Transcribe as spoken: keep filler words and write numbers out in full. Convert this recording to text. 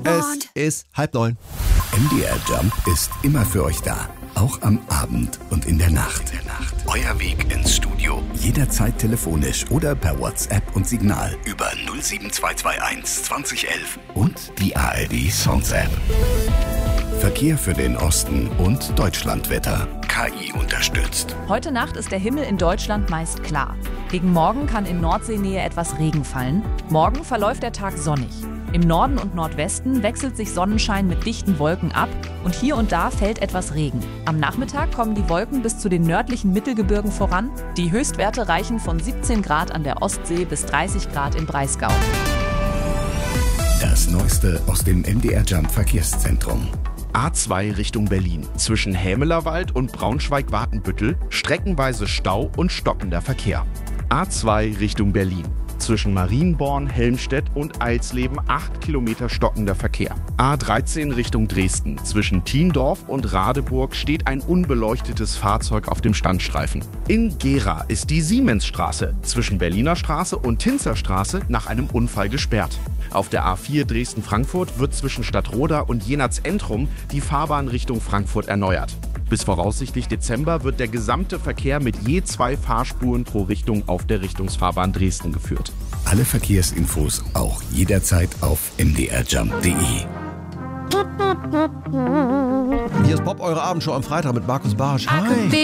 Es ist halb neun. M D R Jump ist immer für euch da. Auch am Abend und in der Nacht. Euer Weg ins Studio. Jederzeit telefonisch oder per WhatsApp und Signal über null sieben zwei zwei eins zwanzig elf und die A R D Songs App. Verkehr für den Osten und Deutschlandwetter. K I unterstützt. Heute Nacht ist der Himmel in Deutschland meist klar. Gegen Morgen kann in Nordseenähe etwas Regen fallen. Morgen verläuft der Tag sonnig. Im Norden und Nordwesten wechselt sich Sonnenschein mit dichten Wolken ab und hier und da fällt etwas Regen. Am Nachmittag kommen die Wolken bis zu den nördlichen Mittelgebirgen voran. Die Höchstwerte reichen von siebzehn Grad an der Ostsee bis dreißig Grad im Breisgau. Das Neueste aus dem M D R Jump Verkehrszentrum. A zwei Richtung Berlin. Zwischen Hämelerwald und Braunschweig-Watenbüttel streckenweise Stau und stockender Verkehr. A zwei Richtung Berlin. Zwischen Marienborn, Helmstedt und Eilsleben acht Kilometer stockender Verkehr. A dreizehn Richtung Dresden. Zwischen Thiendorf und Radeburg steht ein unbeleuchtetes Fahrzeug auf dem Standstreifen. In Gera ist die Siemensstraße zwischen Berliner Straße und Tinzerstraße nach einem Unfall gesperrt. Auf der A vier Dresden-Frankfurt wird zwischen Stadtroda und Jenatz-Entrum die Fahrbahn Richtung Frankfurt erneuert. Bis voraussichtlich Dezember wird der gesamte Verkehr mit je zwei Fahrspuren pro Richtung auf der Richtungsfahrbahn Dresden geführt. Alle Verkehrsinfos auch jederzeit auf m d r jump punkt d e. Hier ist Bob, eure Abendshow am Freitag mit Markus Bartsch. Hi.